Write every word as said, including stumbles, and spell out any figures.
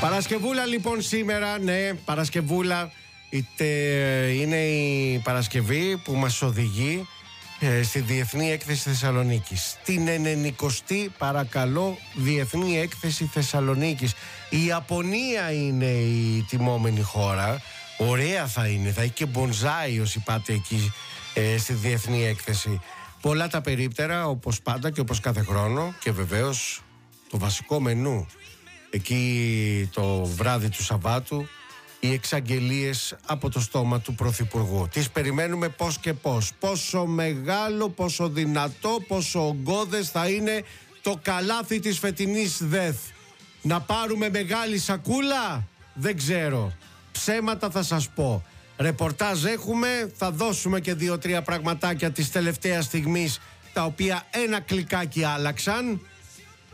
Παρασκευούλα λοιπόν σήμερα, ναι, Παρασκευούλα. Είτε είναι η Παρασκευή που μας οδηγεί ε, στη Διεθνή Έκθεση Θεσσαλονίκης. Την ενενηκοστή παρακαλώ Διεθνή Έκθεση Θεσσαλονίκης. Η Ιαπωνία είναι η τιμόμενη χώρα. Ωραία θα είναι, θα έχει και μπονζάι όσοι πάτε εκεί ε, στη Διεθνή Έκθεση. Πολλά τα περίπτερα όπως πάντα και όπως κάθε χρόνο. Και βεβαίως το βασικό μενού εκεί το βράδυ του Σαββάτου, οι εξαγγελίες από το στόμα του Πρωθυπουργού. Τις περιμένουμε πώς και πώς. Πόσο μεγάλο, πόσο δυνατό, πόσο ογκώδες θα είναι το καλάθι της φετινής ΔΕΘ. Να πάρουμε μεγάλη σακούλα? Δεν ξέρω. Ψέματα θα σας πω. Ρεπορτάζ έχουμε, θα δώσουμε και δύο-τρία πραγματάκια της τελευταίας στιγμής, τα οποία ένα κλικάκι άλλαξαν.